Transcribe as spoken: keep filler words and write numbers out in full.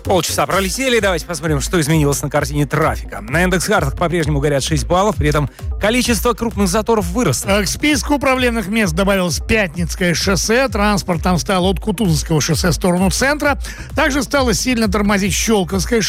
Полчаса пролетели, давайте посмотрим, что изменилось на картине трафика. На индекс-картах по-прежнему горят шесть баллов, при этом количество крупных заторов выросло. К списку проблемных мест добавилось Пятницкое шоссе. Транспорт там стал от Кутузовского шоссе в сторону центра. Также стало сильно тормозить Щелковское